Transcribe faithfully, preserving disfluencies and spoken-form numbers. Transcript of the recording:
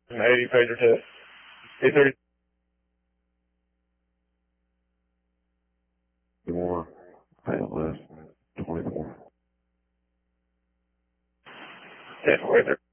eighty pager test. eight thirty. More, pay less, twenty-four. ten, wait there.